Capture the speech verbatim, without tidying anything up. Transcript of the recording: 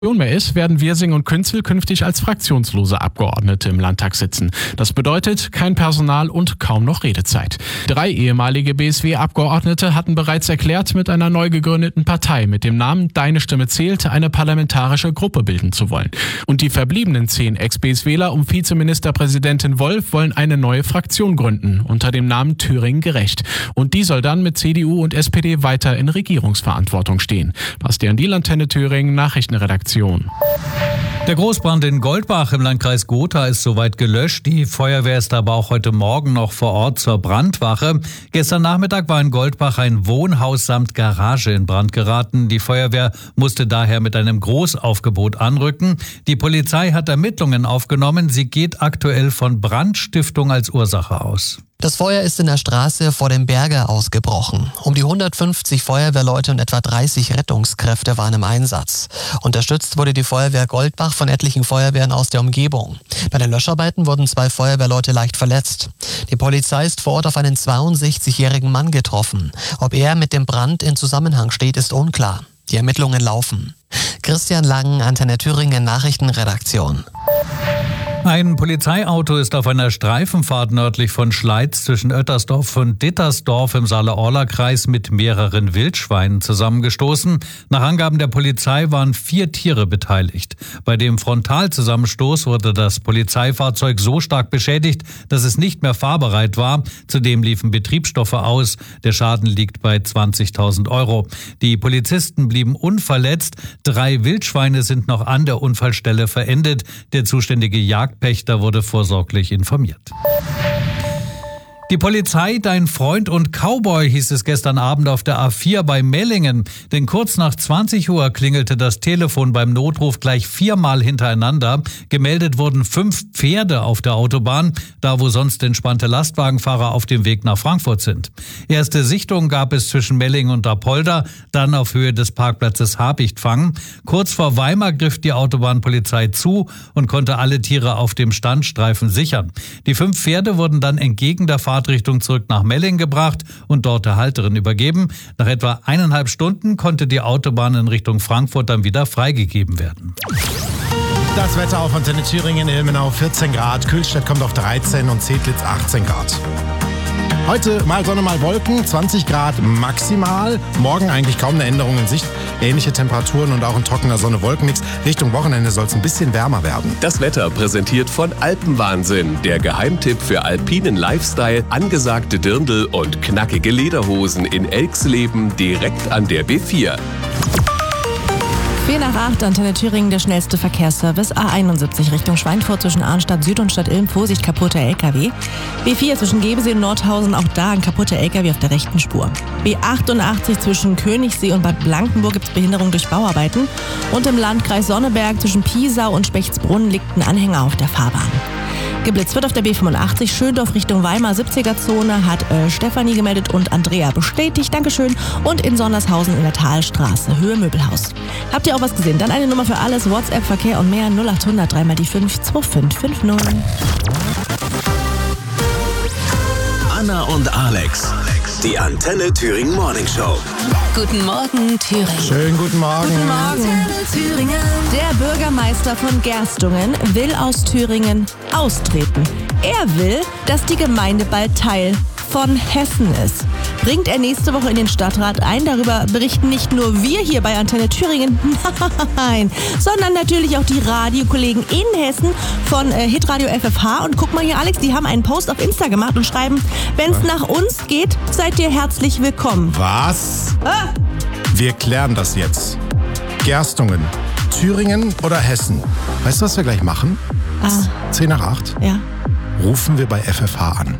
mehr ist, werden Wirsing und Künzel künftig als fraktionslose Abgeordnete im Landtag sitzen. Das bedeutet kein Personal und kaum noch Redezeit. Drei ehemalige B S W-Abgeordnete hatten bereits erklärt, mit einer neu gegründeten Partei mit dem Namen Deine Stimme zählt eine parlamentarische Gruppe bilden zu wollen. Und die verbliebenen zehn Ex-BSWler um Vizeministerpräsidentin Wolf wollen eine neue Fraktion gründen unter dem Namen Thüringen gerecht. Und die soll dann mit C D U und S P D weiter in Regierungsverantwortung stehen. Bastian Diel, Antenne Thüringen, Nachrichtenredaktion. Der Großbrand in Goldbach im Landkreis Gotha ist soweit gelöscht. Die Feuerwehr ist aber auch heute Morgen noch vor Ort zur Brandwache. Gestern Nachmittag war in Goldbach ein Wohnhaus samt Garage in Brand geraten. Die Feuerwehr musste daher mit einem Großaufgebot anrücken. Die Polizei hat Ermittlungen aufgenommen. Sie geht aktuell von Brandstiftung als Ursache aus. Das Feuer ist in der Straße vor dem Berge ausgebrochen. Um die hundertfünfzig Feuerwehrleute und etwa dreißig Rettungskräfte waren im Einsatz. Unterstützt wurde die Feuerwehr Goldbach von etlichen Feuerwehren aus der Umgebung. Bei den Löscharbeiten wurden zwei Feuerwehrleute leicht verletzt. Die Polizei ist vor Ort auf einen zweiundsechzigjährigen Mann getroffen. Ob er mit dem Brand in Zusammenhang steht, ist unklar. Die Ermittlungen laufen. Christian Lang, Antenne Thüringen, Nachrichtenredaktion. Ein Polizeiauto ist auf einer Streifenfahrt nördlich von Schleiz zwischen Oettersdorf und Dittersdorf im Saale-Orla-Kreis mit mehreren Wildschweinen zusammengestoßen. Nach Angaben der Polizei waren vier Tiere beteiligt. Bei dem Frontalzusammenstoß wurde das Polizeifahrzeug so stark beschädigt, dass es nicht mehr fahrbereit war. Zudem liefen Betriebsstoffe aus. Der Schaden liegt bei zwanzigtausend Euro. Die Polizisten blieben unverletzt. Drei Wildschweine sind noch an der Unfallstelle verendet. Der zuständige Jagd Pächter wurde vorsorglich informiert. Die Polizei, dein Freund und Cowboy, hieß es gestern Abend auf der A vier bei Mellingen. Denn kurz nach zwanzig Uhr klingelte das Telefon beim Notruf gleich viermal hintereinander. Gemeldet wurden fünf Pferde auf der Autobahn, da wo sonst entspannte Lastwagenfahrer auf dem Weg nach Frankfurt sind. Erste Sichtungen gab es zwischen Mellingen und Apolda, dann auf Höhe des Parkplatzes Habichtfang. Kurz vor Weimar griff die Autobahnpolizei zu und konnte alle Tiere auf dem Standstreifen sichern. Die fünf Pferde wurden dann entgegen der Fahrt Richtung zurück nach Mellingen gebracht und dort der Halterin übergeben. Nach etwa eineinhalb Stunden konnte die Autobahn in Richtung Frankfurt dann wieder freigegeben werden. Das Wetter auf Antenne Thüringen, Ilmenau vierzehn Grad, Kühlstedt kommt auf dreizehn und Zedlitz achtzehn Grad. Heute mal Sonne, mal Wolken, zwanzig Grad maximal. Morgen eigentlich kaum eine Änderung in Sicht. Ähnliche Temperaturen und auch ein trockener Sonne-Wolken-Mix. Richtung Wochenende soll es ein bisschen wärmer werden. Das Wetter präsentiert von Alpenwahnsinn. Der Geheimtipp für alpinen Lifestyle, angesagte Dirndl und knackige Lederhosen in Elxleben direkt an der B vier. vier nach acht, Antenne Thüringen, der schnellste Verkehrsservice. A einundsiebzig Richtung Schweinfurt zwischen Arnstadt Süd und Stadt Ilm, Vorsicht, kaputter L K W. B vier zwischen Gebesee und Nordhausen, auch da ein kaputter L K W auf der rechten Spur. B achtundachtzig zwischen Königssee und Bad Blankenburg gibt es Behinderung durch Bauarbeiten. Und im Landkreis Sonneberg zwischen Piesau und Spechtsbrunn liegt ein Anhänger auf der Fahrbahn. Geblitzt wird auf der B fünfundachtzig, Schöndorf Richtung Weimar, siebziger-Zone, hat äh, Stefanie gemeldet und Andrea bestätigt. Dankeschön. Und in Sondershausen in der Talstraße, Höhe Möbelhaus. Habt ihr auch was gesehen? Dann eine Nummer für alles, WhatsApp, Verkehr und mehr, null achthundert drei mal die fünf zwei fünf fünf null. Anna und Alex, die Antenne Thüringen Morning Show. Guten Morgen, Thüringen. Schönen guten Morgen. Guten Morgen, Thüringen. Der Bürgermeister von Gerstungen will aus Thüringen austreten. Er will, dass die Gemeinde bald Teil von Hessen ist. Bringt er nächste Woche in den Stadtrat ein. Darüber berichten nicht nur wir hier bei Antenne Thüringen, nein, sondern natürlich auch die Radiokollegen in Hessen von äh, Hitradio F F H. Und guck mal hier, Alex, die haben einen Post auf Insta gemacht und schreiben, wenn es nach uns geht, seid ihr herzlich willkommen. Was? Ah. Wir klären das jetzt. Gerstungen, Thüringen oder Hessen? Weißt du, was wir gleich machen? Ah. zehn nach acht. Ja. Rufen wir bei F F H an.